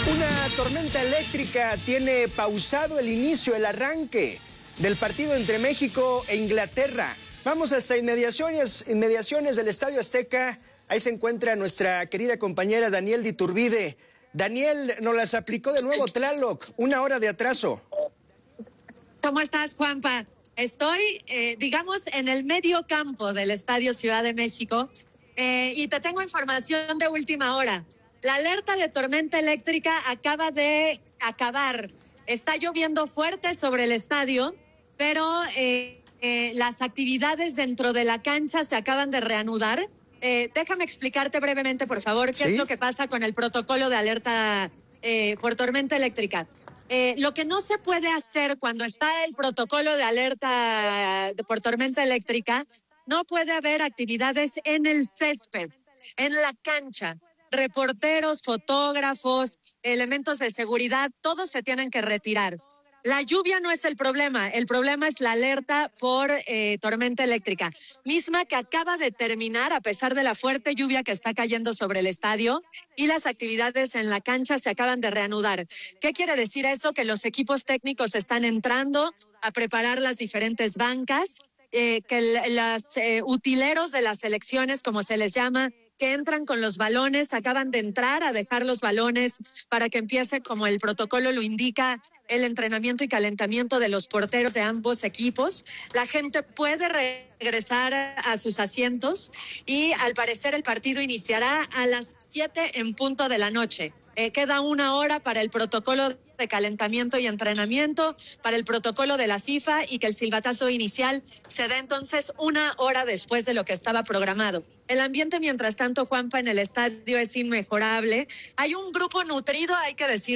Una tormenta eléctrica tiene pausado el inicio, el arranque del partido entre México e Inglaterra. Vamos hasta inmediaciones del Estadio Azteca. Ahí se encuentra nuestra querida compañera Daniel de Iturbide. Daniel, nos las aplicó de nuevo Tlaloc, 1 hora de atraso. ¿Cómo estás, Juanpa? Estoy, digamos, en el medio campo del Estadio Ciudad de México y te tengo información de última hora. La alerta de tormenta eléctrica acaba de acabar. Está lloviendo fuerte sobre el estadio, pero las actividades dentro de la cancha se acaban de reanudar. Déjame explicarte brevemente, por favor, qué es lo que pasa con el protocolo de alerta por tormenta eléctrica. Lo que no se puede hacer cuando está el protocolo de alerta por tormenta eléctrica, no puede haber actividades en el césped, en la cancha. Reporteros, fotógrafos, elementos de seguridad, todos se tienen que retirar. La lluvia no es el problema es la alerta por tormenta eléctrica, misma que acaba de terminar a pesar de la fuerte lluvia que está cayendo sobre el estadio y las actividades en la cancha se acaban de reanudar. ¿Qué quiere decir eso? Que los equipos técnicos están entrando a preparar las diferentes bancas, que los utileros de las selecciones, como se les llama, que entran con los balones, acaban de entrar a dejar los balones para que empiece, como el protocolo lo indica, el entrenamiento y calentamiento de los porteros de ambos equipos. La gente puede regresar a sus asientos y al parecer el partido iniciará a las 7 en punto de la noche. Queda 1 hora para el protocolo de calentamiento y entrenamiento, para el protocolo de la FIFA y que el silbatazo inicial se dé entonces 1 hora después de lo que estaba programado. El ambiente, mientras tanto, Juanpa, en el estadio es inmejorable. Hay un grupo nutrido, hay que decir.